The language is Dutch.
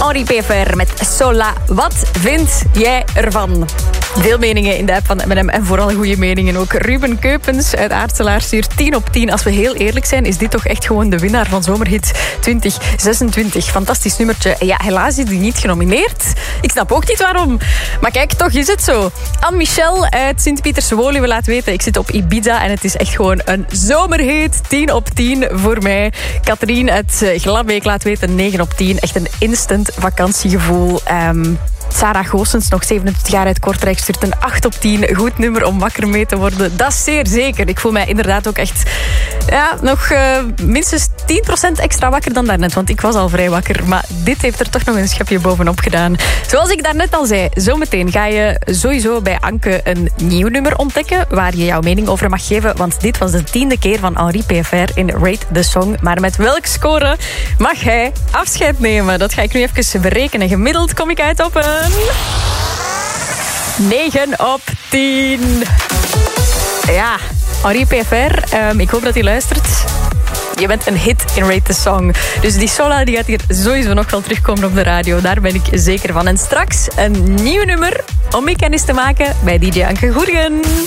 Henri PFR met Sola. Wat vind jij ervan? Veel meningen in de app van M&M en vooral goede meningen ook. Ruben Keupens uit Aartselaar stuurt 10 op 10. Als we heel eerlijk zijn, is dit toch echt gewoon de winnaar van Zomerhit 2026. Fantastisch nummertje. Ja, helaas is die niet genomineerd. Ik snap ook niet waarom. Maar kijk, toch is het zo. Anne-Michel uit Sint-Pieterswoluwe laat weten, ik zit op Ibiza en het is echt gewoon een zomerhit. 10 op 10 voor mij. Katrien uit Gladbeek laat weten 9 op 10. Echt een instant vakantiegevoel. Sarah Goossens, nog 27 jaar uit Kortrijk, stuurt een 8 op 10. Goed nummer om wakker mee te worden. Dat is zeer zeker. Ik voel mij inderdaad ook echt nog minstens 10% extra wakker dan daarnet. Want ik was al vrij wakker. Maar dit heeft er toch nog een schepje bovenop gedaan. Zoals ik daarnet al zei, zometeen ga je sowieso bij Anke een nieuw nummer ontdekken waar je jouw mening over mag geven. Want dit was de 10e keer van Henri PFR in Rate the Song. Maar met welk score mag hij afscheid nemen? Dat ga ik nu even berekenen. Gemiddeld kom ik uit op een 9 op 10. Ja, Henri PFR, ik hoop dat hij luistert. Je bent een hit in Rate the Song. Dus die Sola die gaat hier sowieso nog wel terugkomen op de radio. Daar ben ik zeker van. En straks een nieuw nummer om mee kennis te maken bij DJ Anke Goergen.